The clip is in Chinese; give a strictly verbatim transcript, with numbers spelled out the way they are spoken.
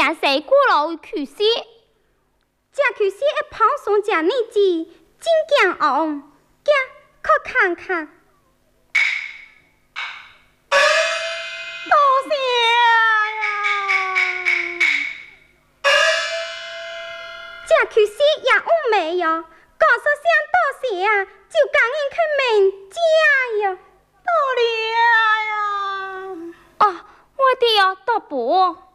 年谁过路去死？ 这去死一跑上这日子，真惊昂，行，去看看。 多谢呀！ 这去死也有没哟？告诉声多谢啊，就赶紧去问家哟。 多谢呀！ 哦，我的要到补。